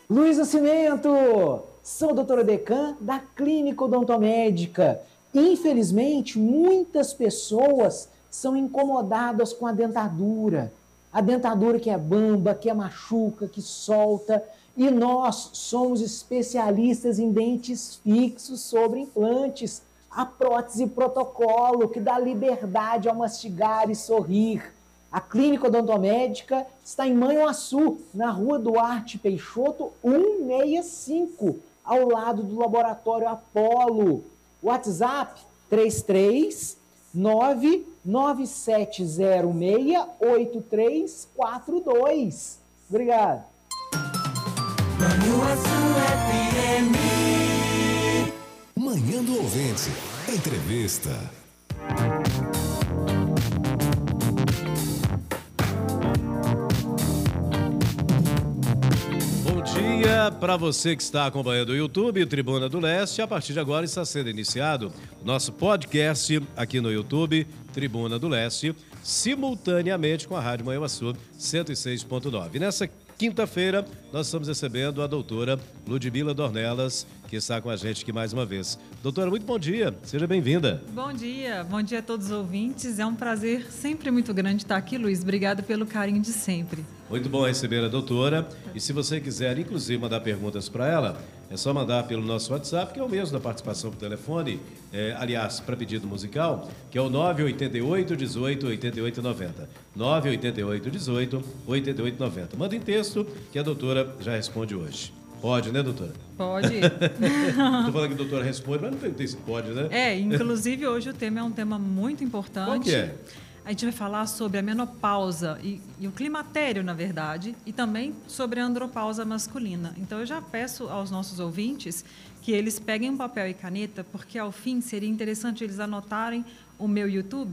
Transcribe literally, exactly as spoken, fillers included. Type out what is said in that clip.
Luiz Nascimento, sou doutora Decan da Clínica Odontomédica. Infelizmente, muitas pessoas são incomodadas com a dentadura. A dentadura que é bamba, que é machuca, que solta. E nós somos especialistas em dentes fixos sobre implantes. A prótese protocolo, que dá liberdade ao mastigar e sorrir. A Clínica Odontomédica está em Manhuaçu, na Rua Duarte Peixoto, cento e sessenta e cinco, ao lado do Laboratório Apolo. WhatsApp três três nove nove sete zero seis oito três quatro dois. Obrigado. Manhuaçu F M. Manhã do Ouvinte. Entrevista. Bom dia para você que está acompanhando o YouTube, Tribuna do Leste. A partir de agora está sendo iniciado o nosso podcast aqui no YouTube, Tribuna do Leste, simultaneamente com a Rádio Manhuaçu cento e seis ponto nove. Nessa quinta-feira, nós estamos recebendo a doutora Ludmila Dornelas, que está com a gente aqui mais uma vez. Doutora, muito bom dia, seja bem-vinda. Bom dia, bom dia a todos os ouvintes. É um prazer sempre muito grande estar aqui, Luiz. Obrigada pelo carinho de sempre. Muito bom receber a doutora. E se você quiser, inclusive, mandar perguntas para ela, é só mandar pelo nosso WhatsApp, que é o mesmo da participação por telefone, é, aliás, para pedido musical, que é o nove oito oito, dezoito, oitenta e oito, noventa. nove oito oito, dezoito, oitenta e oito, noventa. Manda em texto que a doutora já responde hoje. Pode, né, doutora? Pode. Estou falando que a doutora responde, mas não perguntei se pode, né? É, inclusive hoje o tema é um tema muito importante. Qual que é? A gente vai falar sobre a menopausa e, e o climatério, na verdade, e também sobre a andropausa masculina. Então, eu já peço aos nossos ouvintes que eles peguem um papel e caneta, porque, ao fim, seria interessante eles anotarem o meu YouTube,